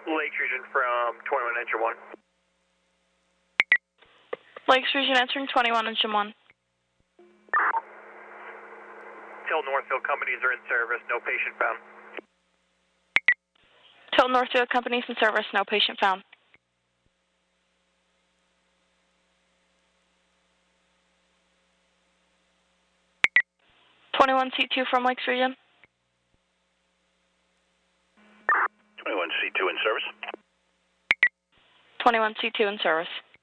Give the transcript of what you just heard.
Lakes Region from 21 Engine 1. Lakes Region answering 21 Engine 1. Till Northfield companies are in service, no patient found. Till Northfield companies in service, no patient found. C2 from Lakes Region. 21C2 in service. 21C2 in service.